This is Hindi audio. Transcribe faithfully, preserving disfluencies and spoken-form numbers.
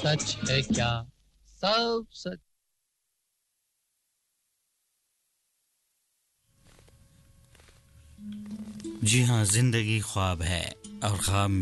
सच है क्या सब सच। जी हाँ, जिंदगी ख्वाब है और ख्वाब